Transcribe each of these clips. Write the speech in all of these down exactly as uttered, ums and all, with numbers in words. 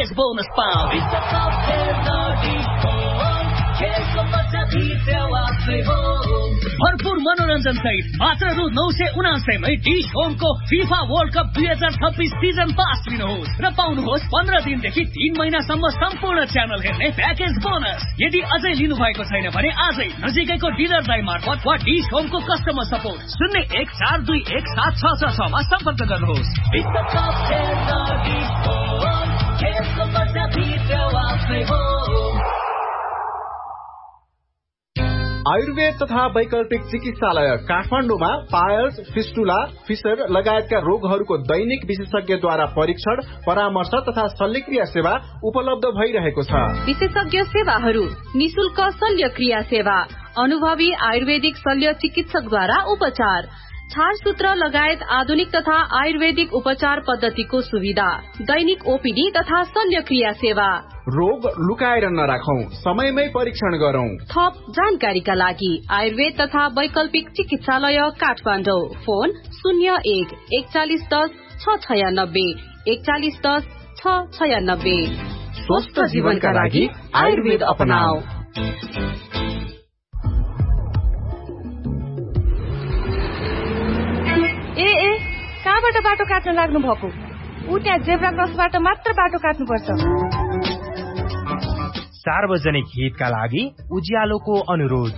Package bonus पाऊ। भरपूर मनोरञ्जन सहित मात्र रु नौ सय उनासयमै डिश होमको फिफा वर्ल्ड कप दुई हजार छब्बिस सिजन पास लिनुहोस् र पाउनुहोस् पन्ध्र दिनदेखि तीन महिनासम्म सम्पूर्ण च्यानल हेर्ने प्याकेज बोनस। यदि अझै लिनु भएको छैन भने आजै नजिकैको डिलर दाइ मार्फत वा डिश होमको कस्टमर सपोर्ट शून्य एक चार दुई एक सात छ छ छमा सम्पर्क गर्नुहोस्। आयुर्वेद तथा वैकल्पिक चिकित्सालय काठमाडौँमा पायल्स, फिस्टुला, फिसर लगायतका रोगहरूको दैनिक विशेषज्ञद्वारा परीक्षण, परामर्श तथा शल्यक्रिया सेवा उपलब्ध भइरहेको छ। विशेषज्ञ सेवाहरू: निशुल्क शल्यक्रिया सेवा, अनुभवी आयुर्वेदिक शल्य चिकित्सकद्वारा उपचार, छारसूत्र लगायत आधुनिक तथा आयुर्वेदिक उपचार पद्धतिको सुविधा, दैनिक ओपीडी तथा शल्यक्रिया सेवा। रोग लुकाएर नराखौं, समयमै परीक्षण गरौं। थप जानकारीका लागि आयुर्वेद तथा वैकल्पिक चिकित्सालय काठमाडौँ, फोन शून्य एक एकचालिस दस छ छयानब्बे एकचालिस दस छ छयानब्बे। स्वस्थ जीवनका लागि आयुर्वेद अपनाऊ। ए ए कहाँबाट बाटो काट्न लाग्नु भएको? ऊ त्यहाँ जेब्रा क्रसबाट मात्र बाटो काट्नुपर्छ। सार्वजनिक हितका लागि उज्यालोको अनुरोध।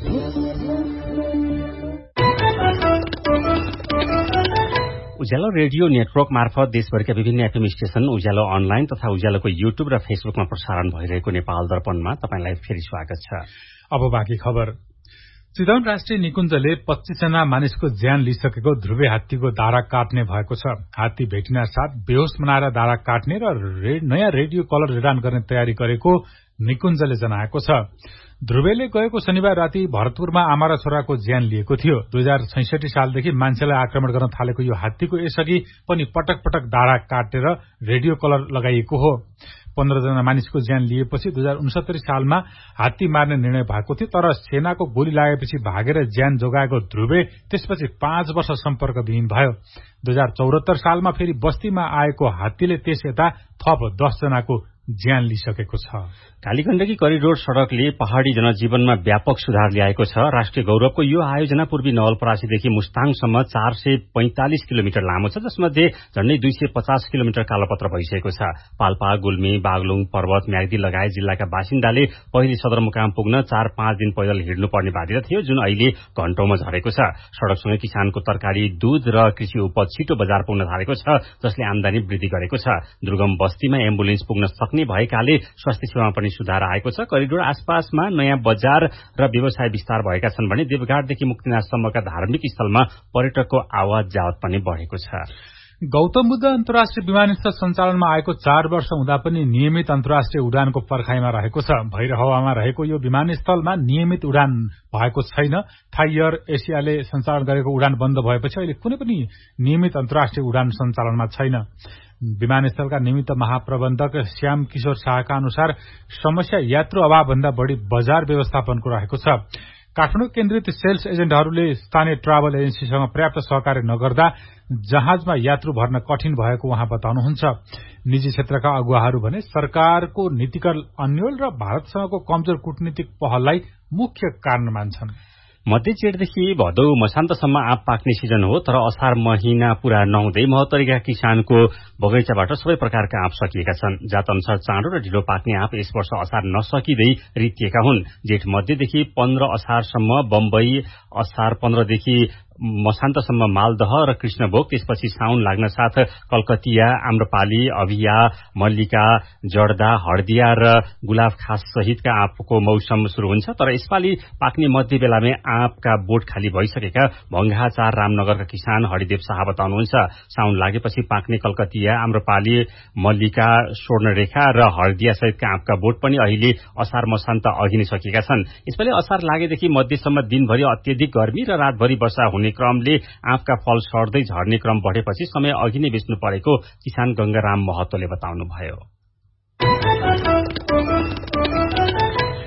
उज्यालो रेडियो नेटवर्क मार्फत देशभरका विभिन्न एफएम स्टेशन, उज्यालो अनलाइन तथा उज्यालोको युट्युब र फेसबुकमा प्रसारण भइरहेको नेपाल दर्पणमा तपाईंलाई फेरि स्वागत छ। अब बाँकी खबर। चितवन राष्ट्रिय निकुञ्जले पच्चीस जना मानिसको ज्यान लिइसकेको ध्रुवे हात्तीको दारा काट्ने भएको छ। हात्ती भेटिना साथ बेहोस बनाएर दारा काट्ने र रे, नयाँ रेडियो कलर रिडान गर्ने तयारी गरेको निकुञ्जले जनाएको छ। ध्रुवेले गएको शनिबार राति भरतपुरमा आमा र छोराको ज्यान लिएको थियो। दुई हजार छैसठी सालदेखि मान्छेलाई आक्रमण गर्न थालेको यो हात्तीको यसअघि पनि पटक पटक दारा काटेर रेडियो कलर लगाइएको हो। पन्ध्र जना मानिसको ज्यान लिएपछि दुई हजार उनसत्तरी सालमा हात्ती मार्ने निर्णय भएको थियो, तर सेनाको गोली लागेपछि भागेर ज्यान जोगाएको ध्रुवे त्यसपछि पाँच वर्ष सम्पर्कविहीन भयो। दुई हजार चौहत्तर सालमा फेरि बस्तीमा आएको हात्तीले त्यस यता थप दस जनाको ज्यान लिइसकेको छ। कालीगण्डकी करिडोर सड़कले पहाड़ी जनजीवनमा व्यापक सुधार ल्याएको छ। राष्ट्रिय गौरवको यो आयोजना पूर्वी नवलपरासीदेखि मुस्ताङसम्म चार सय पैंतालिस किलोमिटर लामो छ, जसमध्ये झण्डै दुई सय पचास किलोमिटर कालोपत्र भइसकेको छ। पाल्पा, गुल्मी, बागलुङ, पर्वत, म्याग्दी लगायत जिल्लाका बासिन्दाले पहिले सदरमुकाम पुग्न चार पाँच दिन पैदल हिँड्नुपर्ने बाध्यता थियो, जुन अहिले घण्टौंमा झरेको छ। सड़कसँगै किसानको तरकारी, दूध र कृषि उपज छिटो बजार पुग्न थालेको छ, जसले आमदानी वृद्धि गरेको छ। दुर्गम बस्तीमा एम्बुलेन्स पुग्न सक्ने भएकाले स्वास्थ्य सेवामा पनि सुधार आएको छ। करिडोर आसपासमा नयाँ बजार र व्यवसाय विस्तार भएका छन् भने देवघाटदेखि मुक्तिनाथसम्मका धार्मिक स्थलमा पर्यटकको आवाज जावत पनि बढ़ेको छ। गौतम बुद्ध अन्तर्राष्ट्रिय विमानस्थल सञ्चालनमा आएको चार वर्ष हुँदा पनि नियमित अन्तर्राष्ट्रिय उडानको पर्खाइमा रहेको छ। भैरहवामा रहेको यो विमानस्थलमा नियमित उडान भएको छैन। थाई एयर एसियाले सञ्चालन गरेको उडान बन्द भएपछि अहिले कुनै पनि नियमित अन्तर्राष्ट्रिय उडान सञ्चालनमा छैन। विमानस्थलका निमित्त महाप्रबन्धक श्याम किशोर शाहका अनुसार समस्या यात्रु अभाव भन्दा बढ़ी बजार व्यवस्थापनको रहेको छ। काठमाडौँ केन्द्रित सेल्स एजेन्टहरूले स्थानीय ट्राभल एजेन्सीसँग पर्याप्त सहकार्य नगर्दा जहाजमा यात्रु भर्न कठिन भएको उहाँ बताउनुहुन्छ। निजी क्षेत्रका अगुवाहरू भने सरकारको नीतिगत अन्यल र भारतसँगको कमजोर कूटनीतिक पहललाई मुख्य कारण मान्छन्। मध्य जेठदेखि भदौ मसान्तसम्म आँप पाक्ने सिजन हो, तर असार महिना पूरा नहुँदै महोत्तरीका किसानको बगैँचाबाट सबै प्रकारका आँप सकिएका छन्। जात अनुसार चाँडो र ढिलो पाक्ने आँप यस वर्ष असार नसकिँदै रितिएका हुन्। जेठ मध्यदेखि पन्ध्र असारसम्म बम्बई, असार पन्ध्रदेखि मसान्तसम्म मालदह र कृष्णभोग, त्यसपछि साउन लाग्न साथ कलकतिया, आम्रपाली, अभिया, मल्लिका, जर्दा, हर्दिया र गुलाब खास सहितका आँपको मौसम शुरू हुन्छ। तर यसपालि पाक्ने मध्य बेलामै आँपका बोट खाली भइसकेका भंगाचार रामनगरका किसान हरिदेव शाह बताउनुहुन्छ। साउन लागेपछि पाक्ने कलकतिया, आम्रपाली, मल्लिका, स्वर्णरेखा र हर्दिया सहितका आँपका बोट पनि अहिले असार मसान्त अघि नै सकिएका छन्। यसपालि असार लागेदेखि मध्यसम्म दिनभरि अत्यधिक गर्मी र रातभरि वर्षा हुने क्रमले आँपका फल सर्दै झर्ने क्रम बढेपछि समय अघि नै बेच्नु परेको किसान गंगाराम महतोले बताउनुभयो।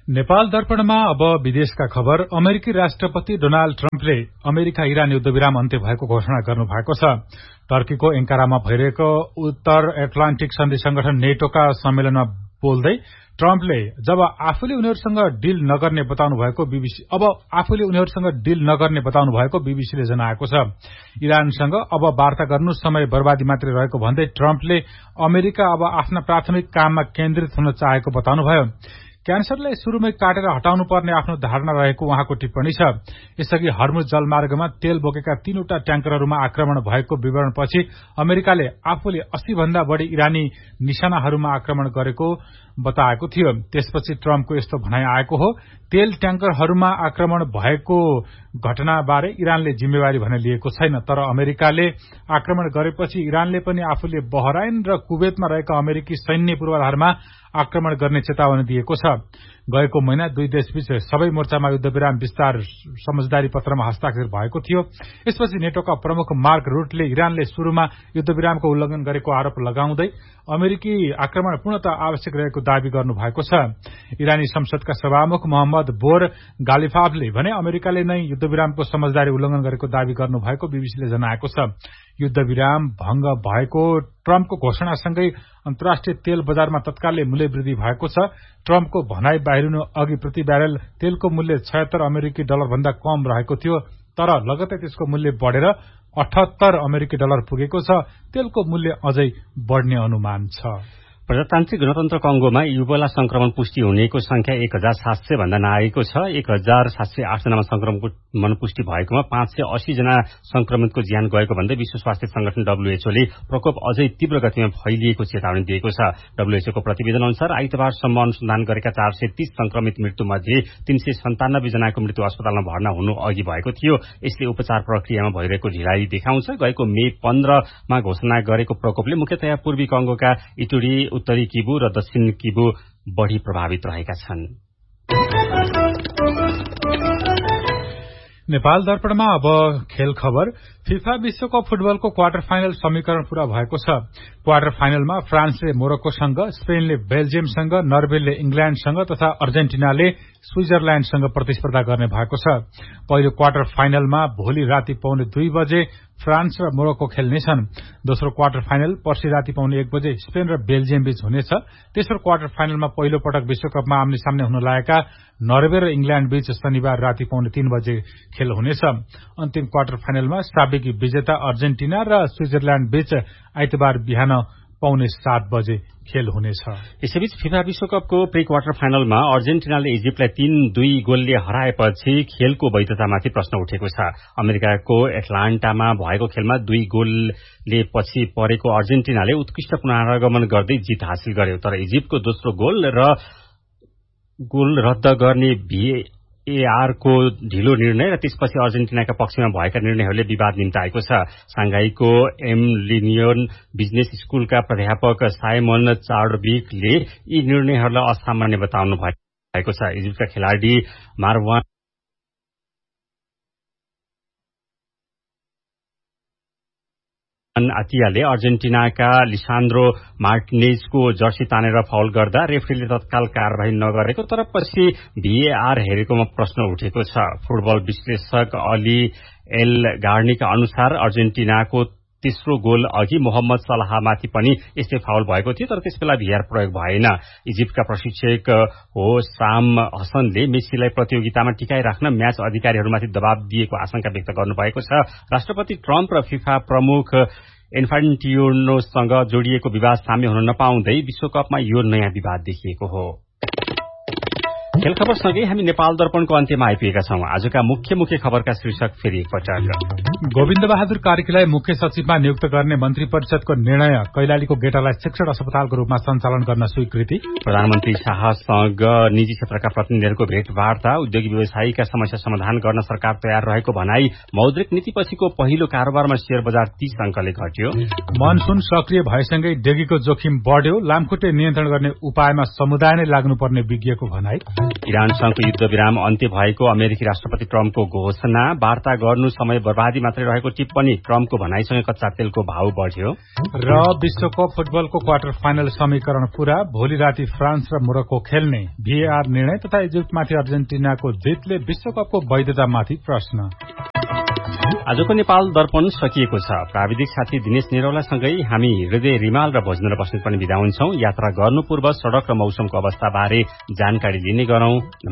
नेपाल दर्पणमा अब विदेशका खबर। अमेरिकी राष्ट्रपति डोनाल्ड ट्रम्पले अमेरिका इरान युद्धविराम अन्त्य भएको घोषणा गर्नु भएको छ। टर्कीको एङ्कारामा भइरहेको उत्तर एटलान्टिक सन्धि संगठन नेटोका सम्मेलनमा बोल्दै ट्रम्पले जब आफूले उनीहरूसँग डिल नगर्ने बताउनु भएको बीबीसी अब आफूले उनीहरूसँग डिल नगर्ने बताउनु भएको बीबीसीले जनाएको छ। इरानसँग अब वार्ता गर्नु समय बर्बादी मात्रै रहेको भन्दै ट्रम्पले अमेरिका अब आफ्ना प्राथमिक काममा केन्द्रित हुन चाहेको बताउनुभयो। क्यान्सरलाई शुरूमै काटेर हटाउनु पर्ने आफ्नो धारणा रहेको उहाँको टिप्पणी छ। यसअघि हर्मुज जलमार्गमा तेल बोकेका तीनवटा ट्याङ्करहरूमा आक्रमण भएको विवरणपछि अमेरिकाले आफूले अस्सी भन्दा बढ़ी इरानी निशानाहरूमा आक्रमण गरेको बताएको थियो। त्यसपछि ट्रम्पको यस्तो भनाइ आएको हो। तेल ट्याङ्करहरूमा आक्रमण भएको घटनाबारे इरानले जिम्मेवारी भने लिएको छैन, तर अमेरिकाले आक्रमण गरेपछि इरानले पनि आफूले बहराइन र कुवेतमा रहेका अमेरिकी सैन्य पूर्वाधारमा आक्रमण गर्ने चेतावनी दिएको छ। गएको महिना दुई देशबीच सबै मोर्चामा युद्धविराम विस्तार समझदारी पत्रमा हस्ताक्षर भएको थियो। यसपछि नेटोका प्रमुख मार्क रुटले इरानले शुरूमा युद्धविरामको उल्लंघन गरेको आरोप लगाउँदै अमेरिकी आक्रमण पूर्णतः आवश्यक रहेको दावी गर्नु भएको छ। इरानी संसदका सभामुख मोहम्मद बोर गालिफाफले भने अमेरिकाले नै युद्धविरामको समझदारी उल्लंघन गरेको दावी गर्नु भएको बीबीसीले जनाएको छ। युद्धविराम भंग भएको ट्रम्पको घोषणासँगै अन्तर्राष्ट्रिय तेल बजारमा तत्कालले मूल्य वृद्धि भएको छ। ट्रम्पको भनाई बाहिरिनु अघि प्रति ब्यारेल तेलको मूल्य छयत्तर अमेरिकी डलर भन्दा कम रहेको थियो, तर लगतै त्यसको मूल्य बढ़ेर अठहत्तर अमेरिकी डलर पुगेको छ। तेलको मूल्य अझै बढ़ने अनुमान छ। प्रजातान्त्रिक गणतन्त्र कंगोमा इबोला संक्रमण पुष्टि हुनेको संख्या एक हजार सात सय भन्दा नआएको छ। एक हजार सात सय आठ जनामा संक्रमण पुष्टि भएकोमा पाँच सय अस्सी जना संक्रमितको ज्यान गएको भन्दै विश्व स्वास्थ्य संगठन डब्ल्यूएचओले प्रकोप अझै तीव्र गतिमा फैलिएको चेतावनी दिएको छ। डब्ल्यूएचओको प्रतिवेदन अनुसार आइतबारसम्म अनुसन्धान गरेका चार सय तीस संक्रमित मृत्यु मध्ये तीन सय सन्तानब्बे जनाको मृत्यु अस्पतालमा भर्ना हुनु अघि भएको थियो। यसले उपचार प्रक्रियामा भइरहेको ढिलाइ देखाउँछ। गएको मे पन्ध्रमा घोषणा गरेको प्रकोपले मुख्यतया पूर्वी कंगोका इटुरी, उत्तरी किबु र दक्षिण किबु बढ़ी प्रभावित रहेका छन्। नेपाल दर्पणमा अब खेल खबर। फिफा विश्वकप फुटबलको क्वार्टर फाइनल समीकरण पूरा भएको छ। क्वार्टर फाइनलमा फ्रान्सले मोरक्कोसँग, स्पेनले बेल्जियमसँग, नर्वेले इंग्ल्याण्डसँग तथा अर्जेन्टिनाले स्विजरल्याण्डसँग प्रतिस्पर्धा गर्ने भएको छ। पहिलो क्वार्टर फाइनलमा भोलि राति पौने दुई बजे फ्रान्स र मोरक्को खेल्नेछन्। दोस्रो क्वार्टर फाइनल पर्सि राति पौने एक बजे स्पेन र बेल्जियम बीच हुनेछ। तेस्रो क्वार्टर फाइनलमा पहिलो पटक विश्वकपमा आम्ने सामने हुन लागेका नर्वे र इंग्ल्याण्ड बीच शनिबार राति पौने तीन बजे खेल हुनेछ। अन्तिम क्वार्टर फाइनलमा साबिकी विजेता अर्जेन्टिना र स्विजरल्याण्ड बीच आइतबार बिहान पौने सात बजे खेल हुनेछ। यसैबीच फिफा विश्वकपको प्री क्वार्टर फाइनलमा अर्जेन्टिनाले इजिप्टलाई तीन दुई गोलले हराएपछि खेलको वैधतामाथि प्रश्न उठेको छ। अमेरिकाको एटलान्टामा भएको खेलमा दुई गोलले पछि परेको अर्जेन्टिनाले उत्कृष्ट पुनरागमन गर्दै जित हासिल गर्यो, तर इजिप्टको दोस्रो गोल र गोल रद्द गर्ने भीएआर को ढिलो निर्णय र त्यसपछि अर्जेन्टिनाका पक्षमा भएका निर्णयहरूले विवाद निम्ताएको छ। सांघाईको एम लिनियन बिजनेस स्कूलका प्राध्यापक साइमन चार्डविकले यी निर्णयहरूलाई असामान्य बताउनु भएको छ। इजिप्टका खेलाडी मारवान आतियाले अर्जेन्टिनाका लिसान्द्रो मार्टिनेजको जर्सी तानेर फाउल गर्दा रेफ्रीले तत्काल कार्यवाही नगरेको तर पछि भीएआर हेरेकोमा प्रश्न उठेको छ। फुटबल विश्लेषक अली एल गार्नीका अनुसार अर्जेन्टिनाको तेस्रो गोल अघि मोहम्मद सलाहमाथि पनि यस्तै फाउल भएको थियो, तर त्यसबेला भीआर प्रयोग भएन। इजिप्टका प्रशिक्षक हो साम हसनले मेसीलाई प्रतियोगितामा टिकाइ राख्न म्याच अधिकारीहरूमाथि दबाव दिएको आशंका व्यक्त गर्नुभएको छ। राष्ट्रपति ट्रम्प र फिफा प्रमुख इन्फान्टिनोसँग जोडिएको विवाद साम्य हुन नपाउँदै विश्वकपमा यो नयाँ विवाद देखिएको हो। खेल खबरसँगै हामी नेपाल दर्पणको अन्त्यमा आइपुगेका छौं। आजका मुख्य मुख्य खबरका शीर्षक फेरि एकपटक। गोविन्द बहादुर कार्कीलाई मुख्य सचिवमा नियुक्त गर्ने मन्त्री परिषदको निर्णय, कैलालीको गेटालाई शिक्षण अस्पतालको रूपमा सञ्चालन गर्न स्वीकृति। प्रधानमन्त्री शाहसँग निजी क्षेत्रका प्रतिनिधिहरूको भेटवार्ता, उद्योगी व्यवसायीका समस्या समाधान गर्न सरकार तयार रहेको भनाई। मौद्रिक नीतिपछिको पहिलो कारोबारमा शेयर बजार तीस अंकले घट्यो। मनसुन सक्रिय भएसँगै डेगीको जोखिम बढ्यो, लामखुट्टे नियन्त्रण गर्ने उपायमा समुदाय नै लाग्नुपर्ने विज्ञको भनाई। इरानसँगको युद्ध विराम अन्त्य भएको अमेरिकी राष्ट्रपति ट्रम्पको घोषणा, वार्ता गर्नु समय बर्बादी मात्रै रहेको टिप्पणी, ट्रम्पको भनाइसँगै कच्चा तेलको भाव बढ्यो र विश्वकप फुटबलको क्वार्टर फाइनल समीकरण पूरा, भोलि राति फ्रान्स र मोरक्को खेल्ने, भीएआर निर्णय तथा इजिप्टमाथि अर्जेन्टिनाको जितले विश्वकपको वैधतामाथि प्रश्न। आजको नेपाल दर्पण सकिएको छ। प्राविधिक साथी दिनेश निरौलासँगै हामी हृदय रिमाल र भोजन र बस्नेत पनि बिदा हुन्छौं। यात्रा गर्नु पूर्व सड़क र मौसमको अवस्था बारे जानकारी लिने गरौं।